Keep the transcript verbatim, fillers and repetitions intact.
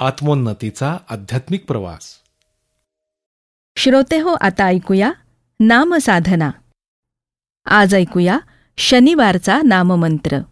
आत्मोन्नतीचा आध्यात्मिक प्रवास. श्रोते हो, आता ऐकूया नामसाधना. आज ऐकूया शनिवारचा नाममंत्र.